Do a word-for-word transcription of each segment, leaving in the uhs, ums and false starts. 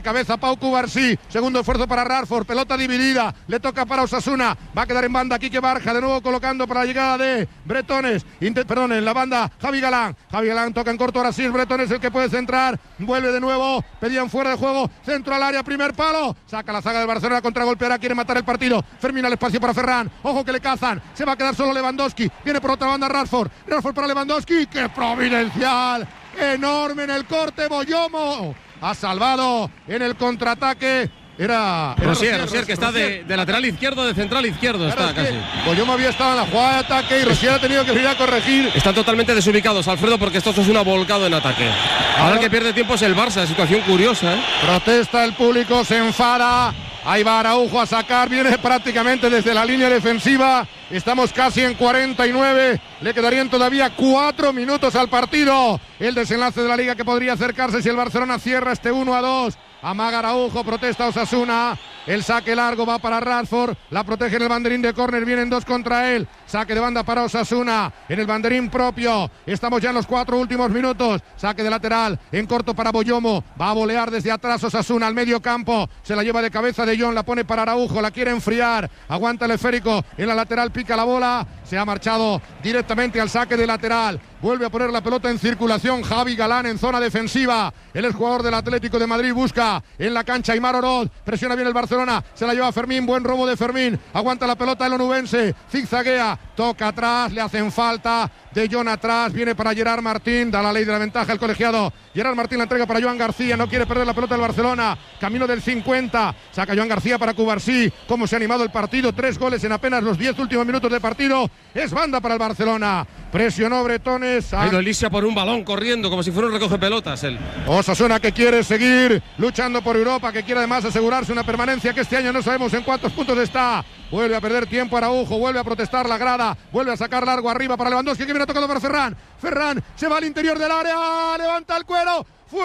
cabeza Pau Cubarsí, segundo esfuerzo para Rashford, pelota dividida, le toca para Osasuna, va a quedar en banda Quique Barja, de nuevo colocando para la llegada de Bretones, Inter, perdón, en la banda Javi Galán, Javi Galán toca en corto, ahora sí es Bretones el que puede centrar, vuelve de nuevo, pedían fuera de juego, centro al área, primer palo, saca la zaga del Barcelona, contragolpeará, quiere matar el partido, Fermín al espacio para Ferran, ojo que le cazan, se va a quedar solo Lewandowski, viene por otra banda Rashford, Rashford para Lewandowski, ¡qué providencial! Enorme en el corte, Boyomo ha salvado en el contraataque. Era, era Rosier, Rosier, que está de, de lateral izquierdo, de central izquierdo, claro, está es casi. Boyomo había estado en la jugada de ataque y Rosier ha tenido que venir a corregir. Están totalmente desubicados, Alfredo, porque esto es una volcado en ataque. Ahora, Ahora el que pierde tiempo es el Barça, situación curiosa, ¿eh? Protesta el público, se enfada. Ahí va Araujo a sacar, viene prácticamente desde la línea defensiva. Estamos casi en cuarenta y nueve. Le quedarían todavía cuatro minutos al partido. El desenlace de la liga que podría acercarse si el Barcelona cierra este uno a dos. Amaga Araujo, protesta Osasuna. El saque largo va para Rashford. La protege en el banderín de córner. Vienen dos contra él. Saque de banda para Osasuna. En el banderín propio. Estamos ya en los cuatro últimos minutos. Saque de lateral. En corto para Boyomo. Va a volear desde atrás Osasuna al medio campo. Se la lleva de cabeza de Jong. La pone para Araujo. La quiere enfriar. Aguanta el esférico. En la lateral pica la bola. Se ha marchado directamente al saque de lateral. Vuelve a poner la pelota en circulación Javi Galán en zona defensiva. El exjugador del Atlético de Madrid busca en la cancha Aimar Oroz. Presiona bien el Barcelona. Se la lleva Fermín. Buen robo de Fermín. Aguanta la pelota el onubense. Zigzaguea. Toca atrás. Le hacen falta. De Jong atrás. Viene para Gerard Martín. Da la ley de la ventaja el colegiado. Gerard Martín la entrega para Joan García. No quiere perder la pelota del Barcelona. Camino del cincuenta. Saca Joan García para Cubarsí. Cómo se ha animado el partido. Tres goles en apenas los diez últimos minutos de partido. Es banda para el Barcelona. Presionó Bretones. Ha ido Elisa por un balón corriendo como si fuera un recoge pelotas él. Osasuna que quiere seguir luchando por Europa, que quiere además asegurarse una permanencia que este año no sabemos en cuántos puntos está. Vuelve a perder tiempo Araujo, vuelve a protestar la grada, vuelve a sacar largo arriba para Lewandowski, que viene tocado para Ferran. Ferran se va al interior del área, levanta el cuero,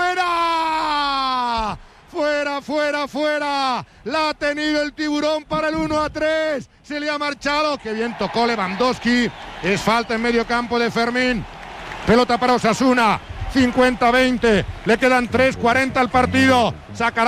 ¡fuera! Fuera, fuera, fuera. La ha tenido el tiburón para el uno a tres. Se le ha marchado. Qué bien tocó Lewandowski. Es falta en medio campo de Fermín. Pelota para Osasuna. cincuenta a veinte. Le quedan tres cuarenta al partido. Sacará